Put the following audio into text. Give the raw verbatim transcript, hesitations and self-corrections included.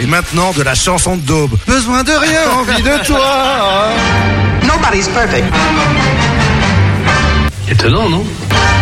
maintenant de la chanson de Daube. Besoin de rien, envie de toi. Nobody's perfect. Étonnant, non?